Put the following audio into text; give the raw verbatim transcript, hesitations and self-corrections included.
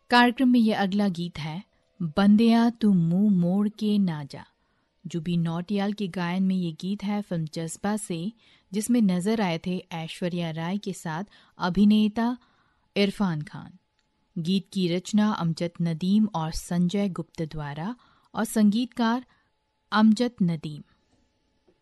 कार्यक्रम में ये अगला गीत है बंदिया तू मुंह मोड़ के ना जा। जुबी नौटियाल के गायन में ये गीत है फिल्म जज्बा से, जिसमें नजर आए थे ऐश्वर्या राय के साथ अभिनेता इरफान खान। गीत की रचना अमजद नदीम और संजय गुप्त द्वारा और संगीतकार अमजद नदीम।